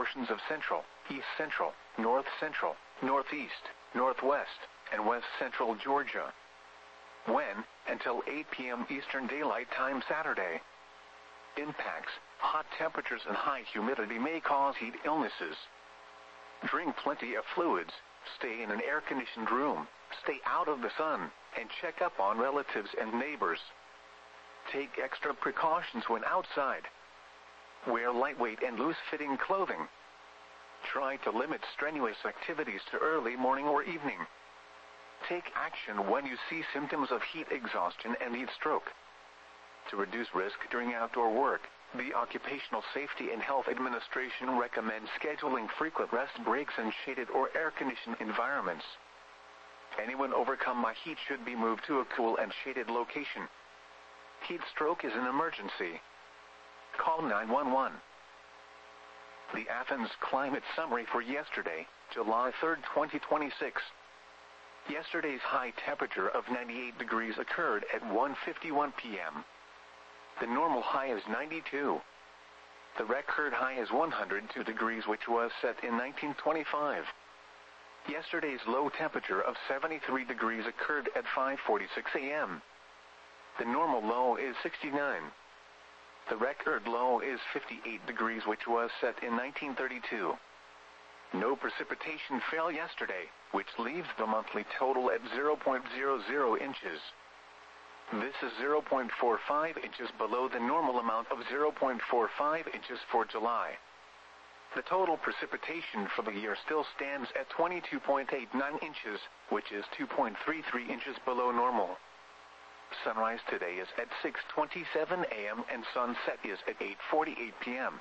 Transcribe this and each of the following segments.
portions of central, east central, north central, northeast, northwest, and west central Georgia. When, until 8 p.m. Eastern Daylight Time Saturday. Impacts, hot temperatures and high humidity may cause heat illnesses. Drink plenty of fluids, stay in an air-conditioned room, stay out of the sun, and check up on relatives and neighbors. Take extra precautions when outside. Wear lightweight and loose-fitting clothing. Try to limit strenuous activities to early morning or evening. Take action when you see symptoms of heat exhaustion and heat stroke. To reduce risk during outdoor work, the Occupational Safety and Health Administration recommends scheduling frequent rest breaks in shaded or air-conditioned environments. Anyone overcome by heat should be moved to a cool and shaded location. Heat stroke is an emergency. Call 911. The Athens Climate Summary for yesterday, July 3, 2026. Yesterday's high temperature of 98 degrees occurred at 1:51 p.m. The normal high is 92. The record high is 102 degrees, which was set in 1925. Yesterday's low temperature of 73 degrees occurred at 5:46 a.m. The normal low is 69. The record low is 58 degrees, which was set in 1932. No precipitation fell yesterday, which leaves the monthly total at 0.00 inches. This is 0.45 inches below the normal amount of 0.45 inches for July. The total precipitation for the year still stands at 22.89 inches, which is 2.33 inches below normal. Sunrise today is at 6:27 a.m. and sunset is at 8:48 p.m.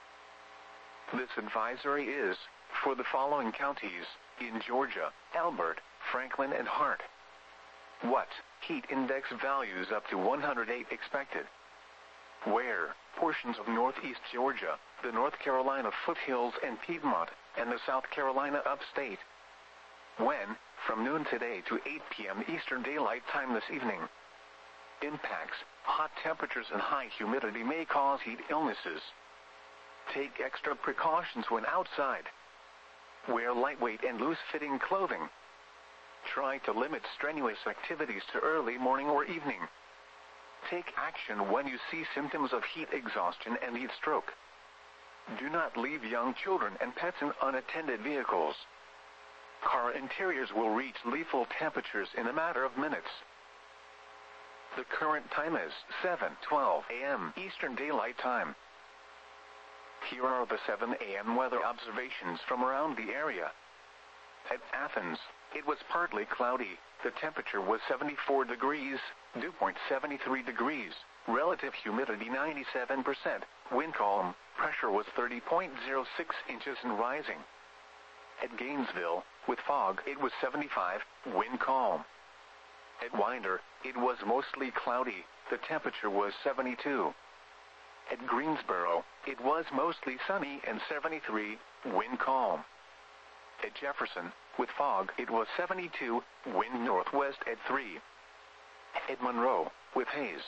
This advisory is for the following counties in Georgia: Elbert, Franklin, and Hart. What? Heat index values up to 108 expected. Where? Portions of northeast Georgia, the North Carolina foothills and Piedmont, and the South Carolina upstate. When? From noon today to 8 p.m. Eastern Daylight Time this evening. Impacts, hot temperatures and high humidity may cause heat illnesses. Take extra precautions when outside. Wear lightweight and loose-fitting clothing. Try to limit strenuous activities to early morning or evening. Take action when you see symptoms of heat exhaustion and heat stroke. Do not leave young children and pets in unattended vehicles. Car interiors will reach lethal temperatures in a matter of minutes. The current time is 7:12 a.m. Eastern Daylight Time. Here are the 7 a.m. weather observations from around the area. At Athens, it was partly cloudy. The temperature was 74 degrees, dew point 73 degrees, relative humidity 97%, wind calm, pressure was 30.06 inches and rising. At Gainesville, with fog, it was 75, wind calm. At Winder, it was mostly cloudy. The temperature was 72. At Greensboro, it was mostly sunny and 73, wind calm. At Jefferson, with fog, it was 72, wind northwest at 3. At Monroe, with haze.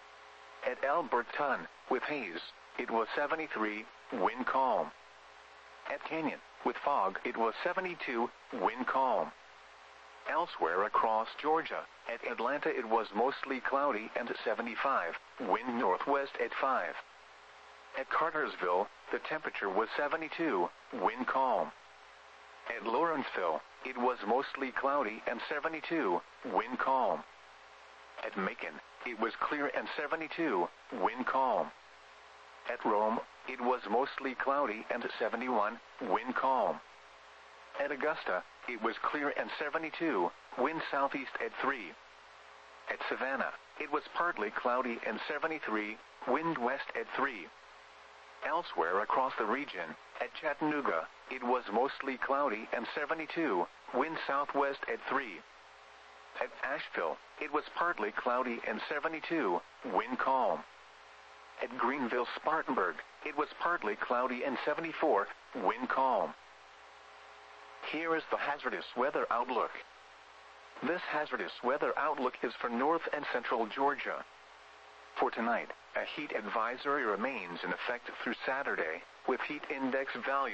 At Alberton, with haze, it was 73, wind calm. At Canyon, with fog, it was 72, wind calm. Elsewhere across Georgia, at Atlanta it was mostly cloudy and 75, wind northwest at 5. At Cartersville, the temperature was 72, wind calm. At Lawrenceville, it was mostly cloudy and 72, wind calm. At Macon, it was clear and 72, wind calm. At Rome, it was mostly cloudy and 71, wind calm. At Augusta, it was clear and 72, wind southeast at 3. At Savannah, it was partly cloudy and 73, wind west at 3. Elsewhere across the region, at Chattanooga, it was mostly cloudy and 72, wind southwest at 3. At Asheville, it was partly cloudy and 72, wind calm. At Greenville-Spartanburg, it was partly cloudy and 74, wind calm. Here is the hazardous weather outlook. This hazardous weather outlook is for north and central Georgia. For tonight, a heat advisory remains in effect through Saturday, with heat index values